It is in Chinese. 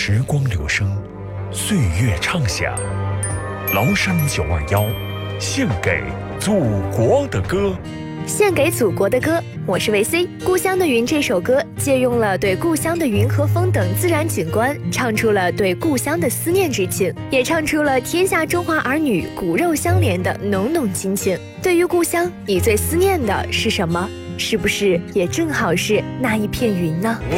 时光流声，岁月畅想。崂山921，献给祖国的歌。 献给祖国的歌，我是维 C。故乡的云这首歌借用了对故乡的云和风等自然景观，唱出了对故乡的思念之情，也唱出了天下中华儿女骨肉相连的浓浓亲情。对于故乡，你最思念的是什么？是不是也正好是那一片云呢？ 我